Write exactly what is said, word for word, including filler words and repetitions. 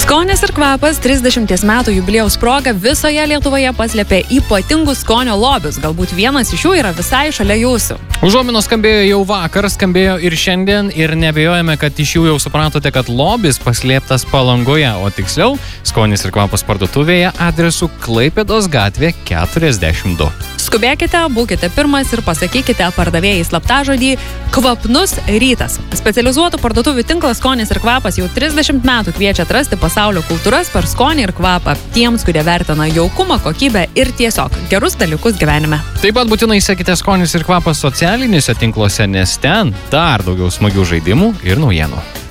Skonis ir kvapas trisdešimties metų jubiliejaus proga visoje Lietuvoje paslėpė ypatingus skonio lobius. Galbūt vienas iš jų yra visai šalia jūsų. Užuominos skambėjo jau vakar, skambėjo ir šiandien ir nebejojame, kad iš jų jau supratote, kad lobis paslėptas Palangoje, o tiksliau Skonis ir kvapas parduotuvėje adresu Klaipėdos gatvė keturiasdešimt du. Skubėkite, būkite pirmas ir pasakykite pardavėjai slaptažodį Kvapnus rytas. Specializuotų parduotuvių tinklas Skonis ir kvapas jau trisdešimt metų kviečia atrasti pasaulio kultūras per skonį ir kvapą tiems, kurie vertina jaukumą, kokybę ir tiesiog gerus dalykus gyvenime. Taip pat būtinai sekite Skonis ir kvapas socialiniuose tinkluose, nes ten dar daugiau smagių žaidimų ir naujienų.